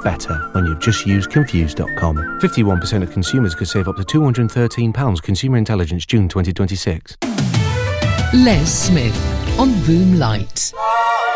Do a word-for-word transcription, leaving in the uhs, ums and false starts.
better when you've just used Confused dot com. fifty-one percent of consumers could save up to two hundred thirteen pounds. Consumer Intelligence, June twenty twenty-six. Les Smith on Boom Light.